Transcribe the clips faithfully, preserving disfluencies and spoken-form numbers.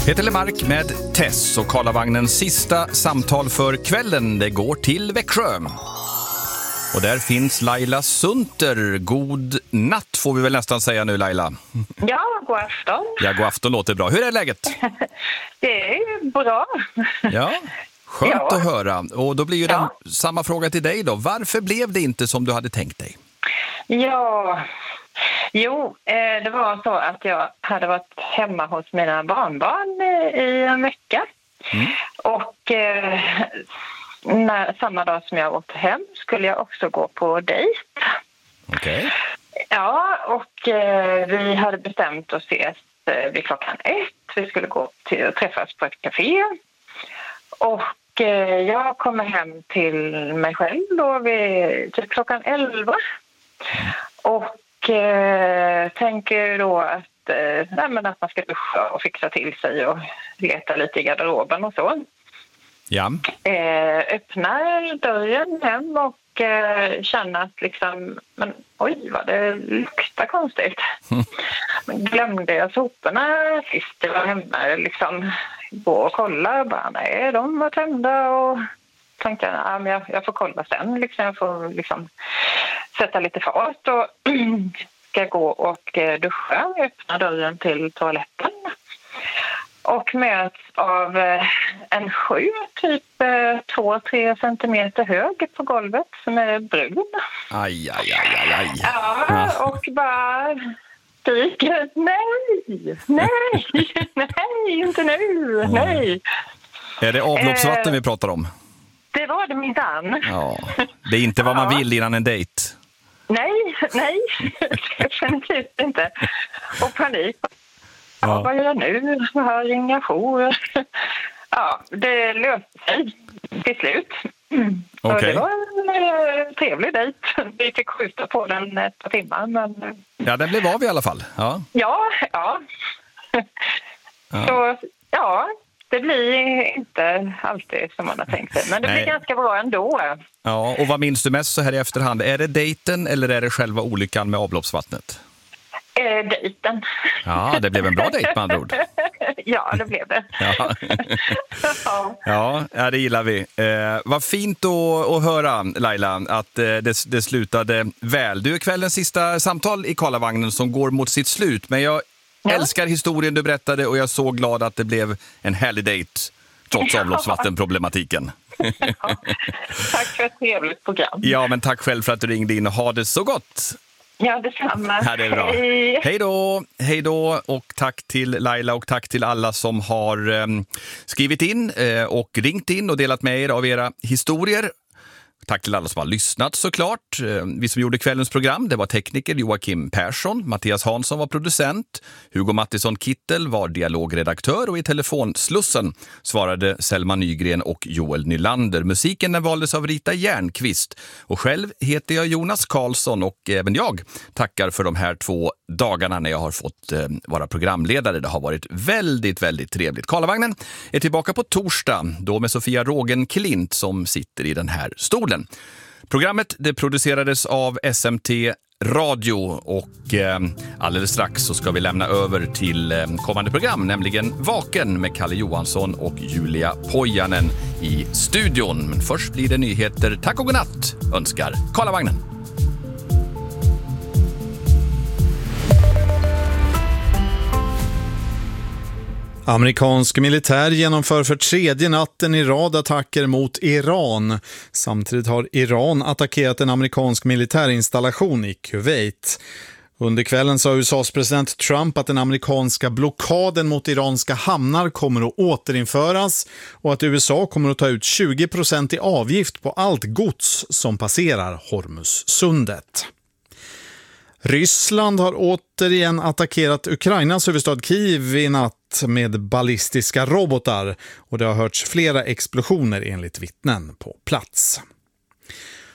Peter Lemark med Tess och Karlavagnens sista samtal för kvällen. Det går till Växjö. Och där finns Laila Sunter. God natt får vi väl nästan säga nu, Laila. Ja, god afton. Ja, god afton låter bra. Hur är läget? Det är bra. Ja, skönt ja. att höra. Och då blir ju den ja. samma fråga till dig då. Varför blev det inte som du hade tänkt dig? Ja, jo, det var så att jag hade varit hemma hos mina barnbarn i en vecka. Mm. Och eh, när, samma dag som jag åkte hem skulle jag också gå på dejt. Okej. Okay. Ja, och eh, vi hade bestämt oss ses eh, vid klockan ett. Vi skulle gå till och träffas på ett café. Och eh, jag kommer hem till mig själv då vid typ klockan elva. Och eh, tänker då att, eh, nej, men att man ska duscha och fixa till sig och leta lite i garderoben och så. Ja. Eh, öppnar dörren hem och eh, känner att liksom, men oj vad det luktar konstigt. Mm. Men glömde jag soporna sist jag var hemma, liksom gå och kolla och bara nej, de var tömda och tänkte jag, ja, men jag, jag får kolla sen, liksom, jag får liksom sätta lite fart och ska gå och duscha, öppna dörren till toaletten. Och möts av en sju, typ två, tre centimeter hög på golvet som är brun. Aj, aj, aj, aj, aj. Ja, och bara skriker, nej, nej, nej, inte nu, mm. nej. Är det avloppsvatten eh, vi pratar om? Det var det minsann. Ja, det är inte vad man vill innan en dejt. Nej, nej, definitivt inte. Och panik. Ja, ja. Vad gör jag nu? Jag har inga jour. Ja, det löste sig till slut. Mm. Okay. Och det var en trevlig dejt. Vi fick skjuta på den ett par timmar. Men... Ja, den blev av i alla fall. Ja, ja. ja. ja. Så, ja, det blir inte alltid som man har tänkt sig. Men det Nej. blir ganska bra ändå. Ja, och vad minns du mest så här i efterhand? Är det dejten eller är det själva olyckan med avloppsvattnet? Eh, dejten. Ja, det blev en bra dejt med andra ord. Ja, det blev det. Ja, ja. ja det gillar vi. Eh, vad fint att, att höra, Laila, att eh, det, det slutade väl. Du är kvällens sista samtal i Karlavagnen som går mot sitt slut. Men jag ja. älskar historien du berättade och jag är så glad att det blev en härlig dejt trots ja. avloppsvattenproblematiken. Ja. Tack för ett trevligt program. Ja, men tack själv för att du ringde in och ha det så gott. Ja, detsamma. Ja, det är bra. Hej. Hej då, hej då och tack till Laila och tack till alla som har eh, skrivit in eh, och ringt in och delat med er av era historier. Tack till alla som har lyssnat såklart. Vi som gjorde kvällens program, det var tekniker Joakim Persson, Mattias Hansson var producent, Hugo Mattisson Kittel var dialogredaktör och i telefonslussen svarade Selma Nygren och Joel Nylander. Musiken den valdes av Rita Järnqvist och själv heter jag Jonas Karlsson och även jag tackar för de här två dagarna när jag har fått eh, vara programledare. Det har varit väldigt, väldigt trevligt. Karlavagnen är tillbaka på torsdag, då med Sofia Rågen-Klint som sitter i den här stolen. Programmet det producerades av S M T Radio och eh, alldeles strax så ska vi lämna över till eh, kommande program, nämligen Vaken med Kalle Johansson och Julia Pojanen i studion. Men först blir det nyheter. Tack och godnatt önskar Karlavagnen. Amerikansk militär genomför för tredje natten i rad attacker mot Iran. Samtidigt har Iran attackerat en amerikansk militärinstallation i Kuwait. Under kvällen sa U S A:s president Trump att den amerikanska blockaden mot iranska hamnar kommer att återinföras och att U S A kommer att ta ut tjugo procent i avgift på allt gods som passerar Hormuzsundet. Ryssland har återigen attackerat Ukrainas huvudstad Kiev i natt med ballistiska robotar och det har hörts flera explosioner enligt vittnen på plats.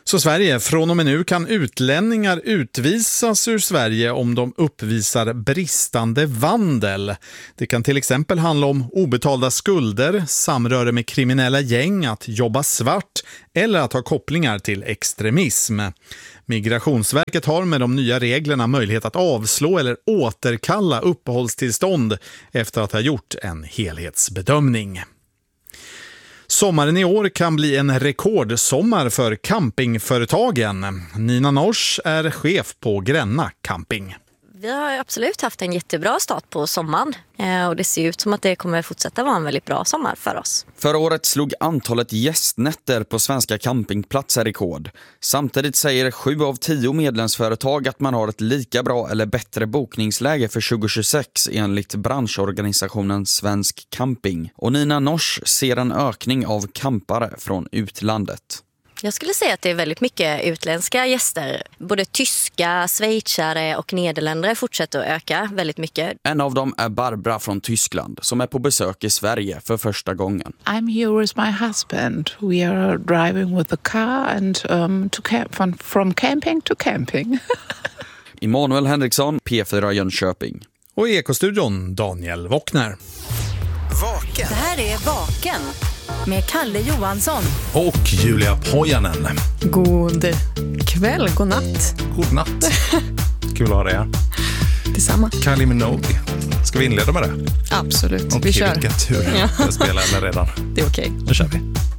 Så Sverige, från och med nu kan utlänningar utvisas ur Sverige om de uppvisar bristande vandel. Det kan till exempel handla om obetalda skulder, samröre med kriminella gäng, att jobba svart eller att ha kopplingar till extremism. Migrationsverket har med de nya reglerna möjlighet att avslå eller återkalla uppehållstillstånd efter att ha gjort en helhetsbedömning. Sommaren i år kan bli en rekordsommar för campingföretagen. Nina Nors är chef på Gränna Camping. Vi har absolut haft en jättebra start på sommaren och det ser ut som att det kommer fortsätta vara en väldigt bra sommar för oss. Förra året slog antalet gästnätter på svenska campingplatser rekord. Samtidigt säger sju av tio medlemsföretag att man har ett lika bra eller bättre bokningsläge för tjugohundratjugosex enligt branschorganisationen Svensk Camping. Och Nina Nors ser en ökning av campare från utlandet. Jag skulle säga att det är väldigt mycket utländska gäster. Både tyska, schweizare och nederländare fortsätter att öka väldigt mycket. En av dem är Barbara från Tyskland som är på besök i Sverige för första gången. I'm here with my husband. We are driving with the car and um, to camp from, from camping to camping. Emanuel Henriksson, P fyra Jönköping. Och i Ekostudion, Daniel Wockner. Vaken. Det här är Vaken med Kalle Johansson och Julia Pojanen. God kväll, god natt. God natt. Kul att ha dig här. Detsamma. Kylie Minogue. Ska vi inleda med det? Absolut, okay, vi kör. Vilka tur. Ja. Jag spelar med redan. Det är okej. Nu kör vi.